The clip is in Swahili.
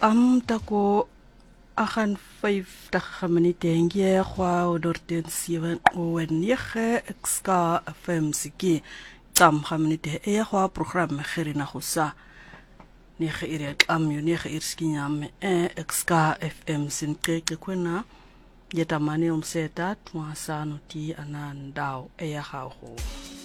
Tako agan 50 minute nge kwa odorten 7 o 9 exka FM siki tam minute e kwa program gerina gusa ne geire am yo ne geirskinyam exka FM sinqeke kwena yetamane umseta twasano ti anandao e ya gago